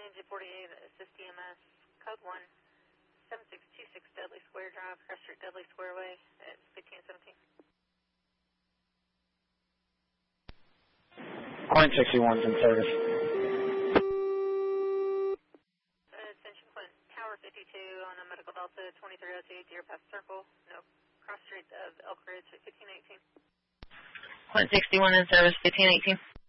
Engine 48, assist EMS, code 1, 7626 Dudley Square Drive, Cross Street, Dudley Square Way, at 1517. Client 61's in service. Attention, Clint, Tower 52 on a Medical Delta 2302, Deer Path Circle, no, Cross Street of Elk Ridge at 1518. Client 61 in service, 1518.